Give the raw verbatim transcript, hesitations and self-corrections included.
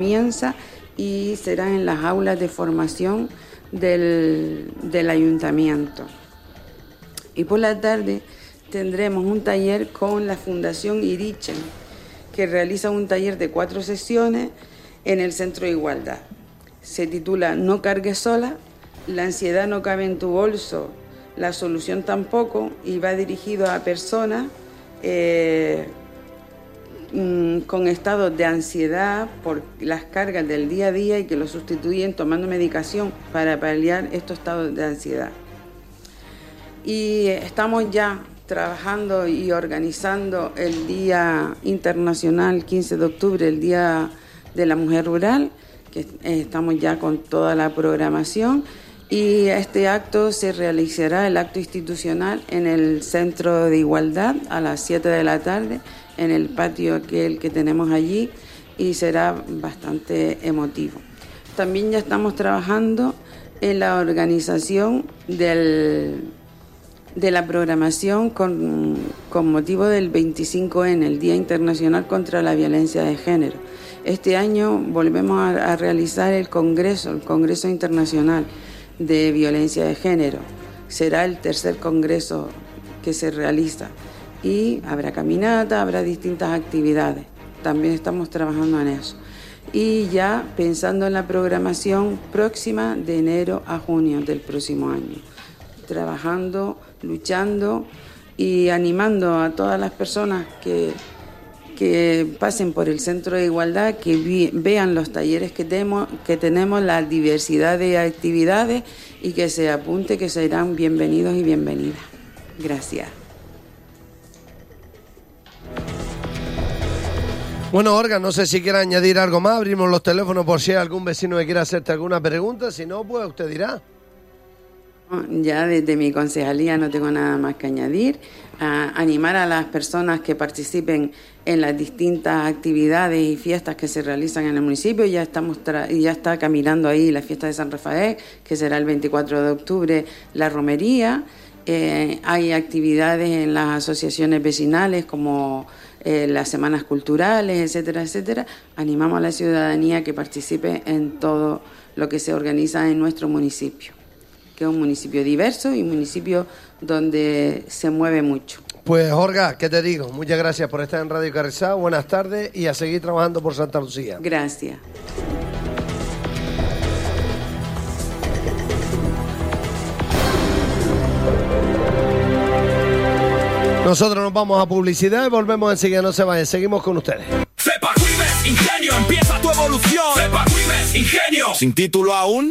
comienza y será en las aulas de formación del, del ayuntamiento. Y por la tarde tendremos un taller con la Fundación Irichen, que realiza un taller de cuatro sesiones en el Centro de Igualdad. Se titula No cargues sola, la ansiedad no cabe en tu bolso, la solución tampoco, y va dirigido a personas eh, con estados de ansiedad por las cargas del día a día y que lo sustituyen tomando medicación para paliar estos estados de ansiedad. Y estamos ya trabajando y organizando el Día Internacional quince de octubre, el Día de la Mujer Rural, que estamos ya con toda la programación, y este acto se realizará, el acto institucional, en el Centro de Igualdad a las siete de la tarde, en el patio aquel que tenemos allí, y será bastante emotivo. También ya estamos trabajando en la organización del, de la programación con, con motivo del veinticinco ene, el Día Internacional contra la Violencia de Género. Este año volvemos a, a realizar el Congreso, el Congreso Internacional de Violencia de Género. Será el tercer congreso que se realiza y habrá caminata, habrá distintas actividades. También estamos trabajando en eso. Y ya pensando en la programación próxima de enero a junio del próximo año. Trabajando, luchando y animando a todas las personas que, que pasen por el Centro de Igualdad, que vi, vean los talleres que, temo, que tenemos, la diversidad de actividades, y que se apunte, que serán bienvenidos y bienvenidas. Gracias. Bueno, Olga, no sé si quiere añadir algo más. Abrimos los teléfonos por si hay algún vecino que quiera hacerte alguna pregunta. Si no, pues usted dirá. Ya desde mi concejalía no tengo nada más que añadir. A animar a las personas que participen en las distintas actividades y fiestas que se realizan en el municipio. Ya estamos tra- ya está caminando ahí la fiesta de San Rafael, que será el veinticuatro de octubre, la romería. Eh, hay actividades en las asociaciones vecinales como eh, las semanas culturales, etcétera, etcétera. Animamos a la ciudadanía que participe en todo lo que se organiza en nuestro municipio, que es un municipio diverso y un municipio donde se mueve mucho. Pues, Olga, ¿qué te digo? Muchas gracias por estar en Radio Carrizal. Buenas tardes y a seguir trabajando por Santa Lucía. Gracias. Nosotros nos vamos a publicidad y volvemos enseguida, no se vayan, seguimos con ustedes. Cepac Vives, Ingenio, empieza tu evolución. Cepac Vives, Ingenio. Sin título aún,